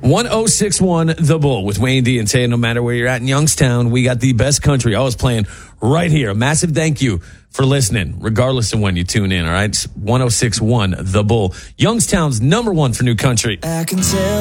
1061 The Bull with Wayne D and Tay. No matter where you're at in Youngstown, we got the best country always playing right here. A massive thank you for listening, regardless of when you tune in, all right? It's 1061 The Bull, Youngstown's #1 for new country. I can tell